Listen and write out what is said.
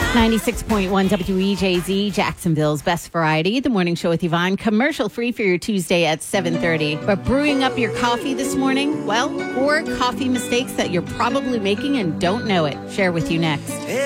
96.1 WEJZ, Jacksonville's best variety. The morning show with Yvonne, commercial free for your Tuesday at 7:30. But brewing up your coffee this morning? Well, 4 coffee mistakes that you're probably making and don't know it. Share with you next.